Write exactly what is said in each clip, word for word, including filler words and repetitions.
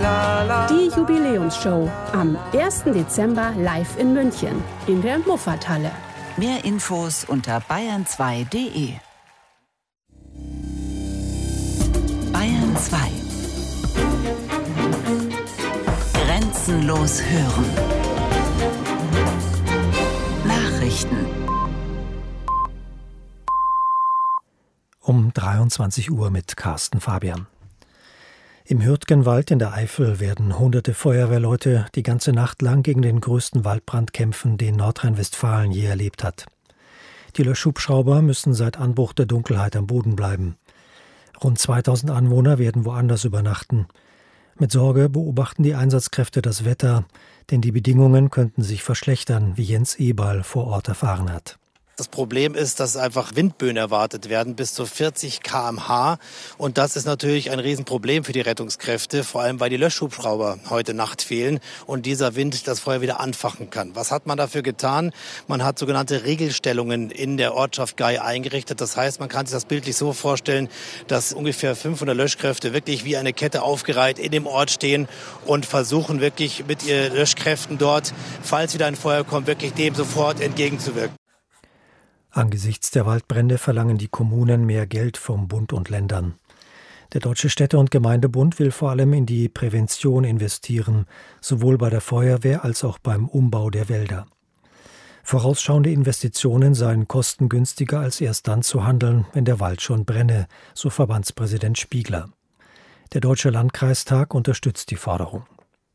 Die Jubiläumsshow am ersten Dezember live in München in der Muffathalle. Mehr Infos unter bayern zwei punkt de. Bayern zwei. Grenzenlos hören. Nachrichten. Um dreiundzwanzig Uhr mit Carsten Fabian. Im Hürtgenwald in der Eifel werden hunderte Feuerwehrleute die ganze Nacht lang gegen den größten Waldbrand kämpfen, den Nordrhein-Westfalen je erlebt hat. Die Löschhubschrauber müssen seit Anbruch der Dunkelheit am Boden bleiben. Rund zweitausend Anwohner werden woanders übernachten. Mit Sorge beobachten die Einsatzkräfte das Wetter, denn die Bedingungen könnten sich verschlechtern, wie Jens Eberl vor Ort erfahren hat. Das Problem ist, dass einfach Windböen erwartet werden bis zu vierzig Kilometer pro Stunde. Und das ist natürlich ein Riesenproblem für die Rettungskräfte, vor allem weil die Löschhubschrauber heute Nacht fehlen und dieser Wind das Feuer wieder anfachen kann. Was hat man dafür getan? Man hat sogenannte Regelstellungen in der Ortschaft Gay eingerichtet. Das heißt, man kann sich das bildlich so vorstellen, dass ungefähr fünfhundert Löschkräfte wirklich wie eine Kette aufgereiht in dem Ort stehen und versuchen wirklich mit ihren Löschkräften dort, falls wieder ein Feuer kommt, wirklich dem sofort entgegenzuwirken. Angesichts der Waldbrände verlangen die Kommunen mehr Geld vom Bund und Ländern. Der Deutsche Städte- und Gemeindebund will vor allem in die Prävention investieren, sowohl bei der Feuerwehr als auch beim Umbau der Wälder. Vorausschauende Investitionen seien kostengünstiger als erst dann zu handeln, wenn der Wald schon brenne, so Verbandspräsident Spiegler. Der Deutsche Landkreistag unterstützt die Forderung.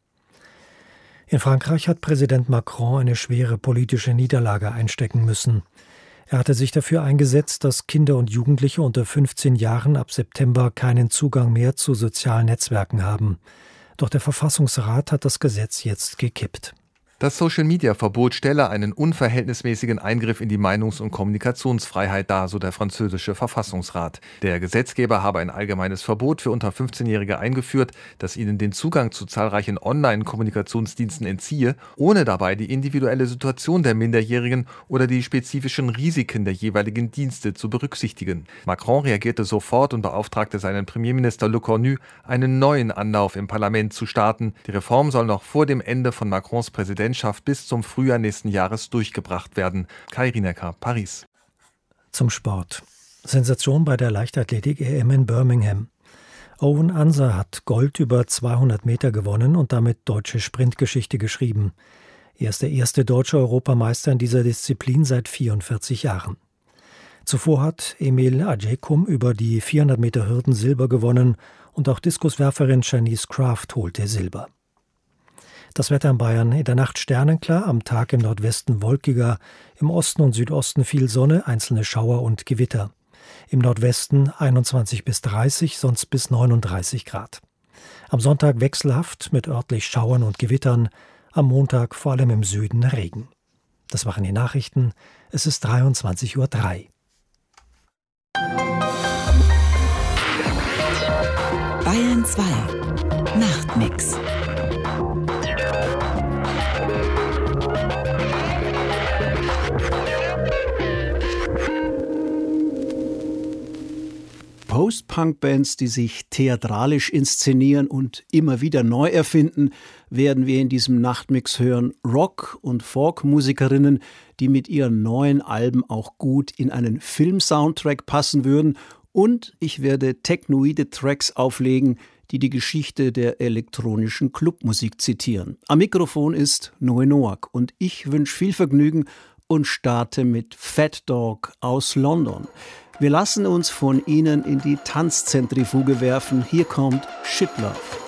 In Frankreich hat Präsident Macron eine schwere politische Niederlage einstecken müssen. Er hatte sich dafür eingesetzt, dass Kinder und Jugendliche unter fünfzehn Jahren ab September keinen Zugang mehr zu sozialen Netzwerken haben. Doch der Verfassungsrat hat das Gesetz jetzt gekippt. Das Social-Media-Verbot stelle einen unverhältnismäßigen Eingriff in die Meinungs- und Kommunikationsfreiheit dar, so der französische Verfassungsrat. Der Gesetzgeber habe ein allgemeines Verbot für unter fünfzehnjährige eingeführt, das ihnen den Zugang zu zahlreichen Online-Kommunikationsdiensten entziehe, ohne dabei die individuelle Situation der Minderjährigen oder die spezifischen Risiken der jeweiligen Dienste zu berücksichtigen. Macron reagierte sofort und beauftragte seinen Premierminister Le Cornu, einen neuen Anlauf im Parlament zu starten. Die Reform soll noch vor dem Ende von Macrons Präsidentschaft bis zum Frühjahr nächsten Jahres durchgebracht werden. Kai Rinecker, Paris. Zum Sport. Sensation bei der Leichtathletik-E M in Birmingham. Owen Anser hat Gold über zweihundert Meter gewonnen und damit deutsche Sprintgeschichte geschrieben. Er ist der erste deutsche Europameister in dieser Disziplin seit vierundvierzig Jahren. Zuvor hat Emil Ajekum über die vierhundert Meter Hürden Silber gewonnen und auch Diskuswerferin Shanice Kraft holte Silber. Das Wetter in Bayern: in der Nacht sternenklar, am Tag im Nordwesten wolkiger, im Osten und Südosten viel Sonne, einzelne Schauer und Gewitter. Im Nordwesten einundzwanzig bis dreißig, sonst bis neununddreißig Grad. Am Sonntag wechselhaft mit örtlich Schauern und Gewittern, am Montag vor allem im Süden Regen. Das waren die Nachrichten. Es ist dreiundzwanzig Uhr drei. Bayern zwei. Nachtmix. Post-Punk-Bands, die sich theatralisch inszenieren und immer wieder neu erfinden, werden wir in diesem Nachtmix hören. Rock- und Folk-Musikerinnen, die mit ihren neuen Alben auch gut in einen Film-Soundtrack passen würden. Und ich werde technoide Tracks auflegen, die die Geschichte der elektronischen Clubmusik zitieren. Am Mikrofon ist Noe Noack und ich wünsche viel Vergnügen und starte mit Fat Dog aus London. Wir lassen uns von ihnen in die Tanzzentrifuge werfen. Hier kommt Shit Love.